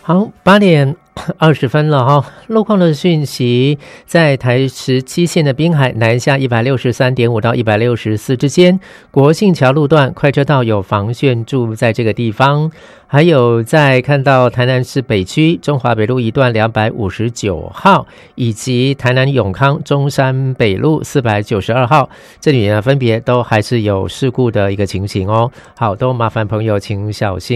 好，8:20了哈。路况的讯息，在台17线的滨海南下163.5到164之间，国姓桥路段快车道有防汛柱在这个地方。还有在看到台南市北区中华北路一段259号，以及台南永康中山北路492号，这里呢分别都还是有事故的一个情形哦。好，都麻烦朋友请小心。